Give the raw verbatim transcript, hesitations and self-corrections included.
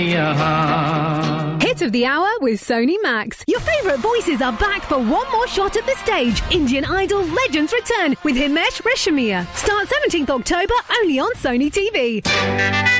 Hit of the hour with Sony Max. Your favourite voices are back for one more shot at the stage. Indian Idol Legends return with Himesh Reshammiya. Start seventeenth October only on Sony T V.